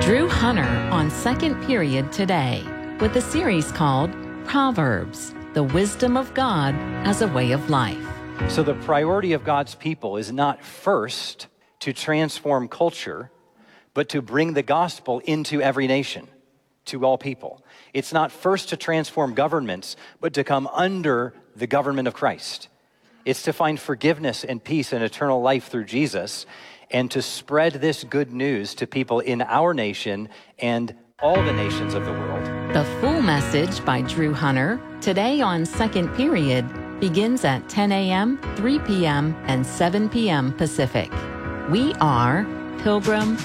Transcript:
Drew Hunter on Second Period today with a series called Proverbs, the Wisdom of God as a Way of Life. So the priority of God's people is not first to transform culture, but to bring the gospel into every nation, to all people. It's not first to transform governments, but to come under the government of Christ. It's to find forgiveness and peace and eternal life through Jesus, and to spread this good news to people in our nation and all the nations of the world. The full message by Drew Hunter, today on Second Period, begins at 10 a.m., 3 p.m., and 7 p.m. Pacific. We are Pilgrim